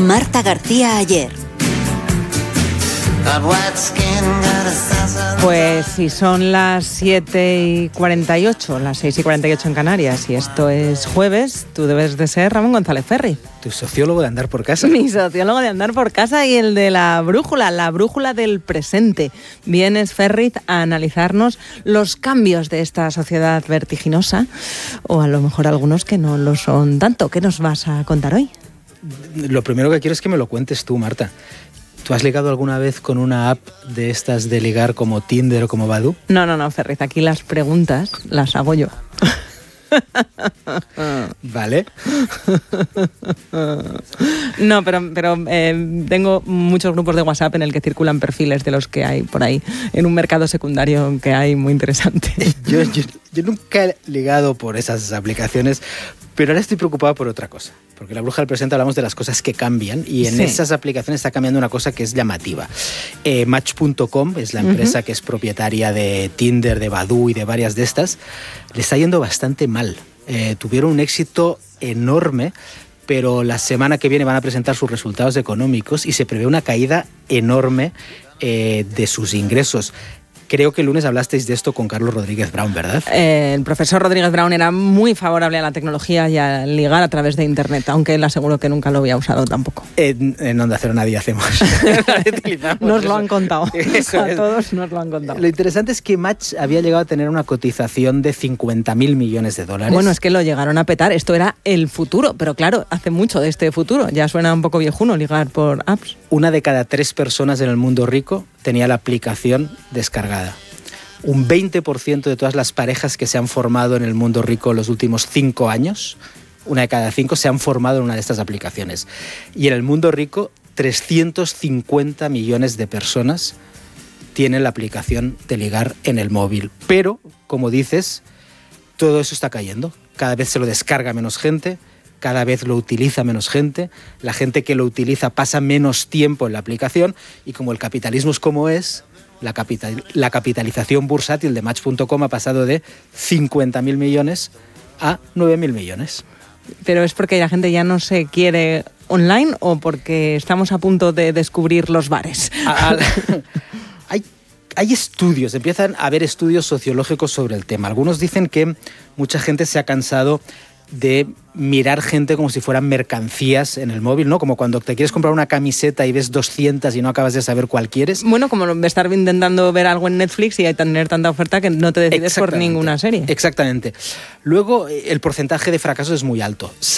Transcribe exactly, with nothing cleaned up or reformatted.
Marta García Ayer. Pues si son las siete y cuarenta y ocho, las seis y cuarenta y ocho en Canarias, y esto es jueves, tú debes de ser Ramón González Ferri. Tu sociólogo de andar por casa. Mi sociólogo de andar por casa y el de la brújula, la brújula del presente. Vienes, Ferri, a analizarnos los cambios de esta sociedad vertiginosa, o a lo mejor algunos que no lo son tanto. ¿Qué nos vas a contar hoy? Lo primero que quiero es que me lo cuentes tú, Marta. ¿Tú has ligado alguna vez con una app de estas de ligar como Tinder o como Badoo? No, no, no, Ferriz, aquí las preguntas las hago yo. Vale. No, pero, pero eh, tengo muchos grupos de WhatsApp en el que circulan perfiles de los que hay por ahí, en un mercado secundario que hay muy interesante. Yo, yo, yo nunca he ligado por esas aplicaciones, pero ahora estoy preocupado por otra cosa. Porque en la Bruja del Presente hablamos de las cosas que cambian y en sí. esas aplicaciones está cambiando una cosa que es llamativa. Eh, Match punto com es la empresa uh-huh. que es propietaria de Tinder, de Badoo y de varias de estas. Le está yendo bastante mal. Eh, tuvieron un éxito enorme, pero la semana que viene van a presentar sus resultados económicos y se prevé una caída enorme eh, de sus ingresos. Creo que el lunes hablasteis de esto con Carlos Rodríguez Brown, ¿verdad? Eh, el profesor Rodríguez Brown era muy favorable a la tecnología y a ligar a través de Internet, aunque él aseguró que nunca lo había usado tampoco. En, en Onda Cero nadie hacemos. Nos eso. lo han contado. Eso a es. todos nos lo han contado. Lo interesante es que Match había llegado a tener una cotización de cincuenta mil millones de dólares. Bueno, es que lo llegaron a petar. Esto era el futuro, pero claro, hace mucho de este futuro. Ya suena un poco viejuno ligar por apps. Una de cada tres personas en el mundo rico tenía la aplicación descargada. Un veinte por ciento de todas las parejas que se han formado en el mundo rico en los últimos cinco años, una de cada cinco, se han formado en una de estas aplicaciones. Y en el mundo rico, trescientos cincuenta millones de personas tienen la aplicación de ligar en el móvil. Pero, como dices, todo eso está cayendo. Cada vez se lo descarga menos gente, cada vez lo utiliza menos gente, la gente que lo utiliza pasa menos tiempo en la aplicación y como el capitalismo es como es, La, capital, la capitalización bursátil de Match punto com ha pasado de cincuenta mil millones a nueve mil millones. ¿Pero es porque la gente ya no se quiere online o porque estamos a punto de descubrir los bares? A, a, hay, hay estudios, empiezan a haber estudios sociológicos sobre el tema. Algunos dicen que mucha gente se ha cansado de mirar gente como si fueran mercancías en el móvil, ¿no? Como cuando te quieres comprar una camiseta y ves doscientas y no acabas de saber cuál quieres. Bueno, como estar intentando ver algo en Netflix y hay tener tanta oferta que no te decides por ninguna serie. Exactamente. Luego, el porcentaje de fracaso es muy alto.